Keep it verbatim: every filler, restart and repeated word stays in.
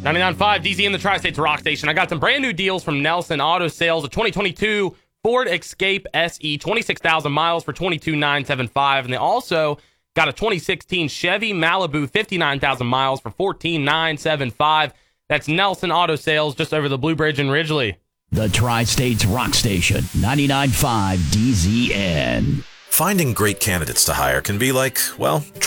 ninety-nine point five D Z in the Tri-States Rock Station. I got some brand new deals from Nelson Auto Sales. A twenty twenty-two Ford Escape S E, twenty-six thousand miles for twenty-two thousand nine hundred seventy-five dollars. And they also got a twenty sixteen Chevy Malibu, fifty-nine thousand miles for fourteen thousand nine hundred seventy-five dollars. That's Nelson Auto Sales just over the Blue Bridge in Ridgely. The Tri-States Rock Station, ninety-nine point five D Z N. Finding great candidates to hire can be like, well,